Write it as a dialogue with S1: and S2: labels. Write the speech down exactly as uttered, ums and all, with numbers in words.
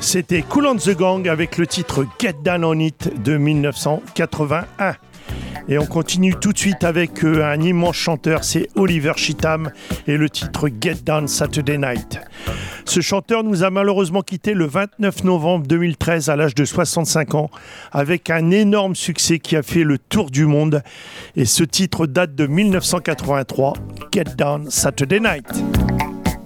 S1: C'était Kool and the Gang avec le titre Get Down on It de mille neuf cent quatre-vingt-un. Et on continue tout de suite avec euh, un immense chanteur, c'est Oliver Cheatham et le titre Get Down Saturday Night. Ce chanteur nous a malheureusement quitté le vingt-neuf novembre deux mille treize à l'âge de soixante-cinq ans avec un énorme succès qui a fait le tour du monde. Et ce titre date de mille neuf cent quatre-vingt-trois, Get Down Saturday Night.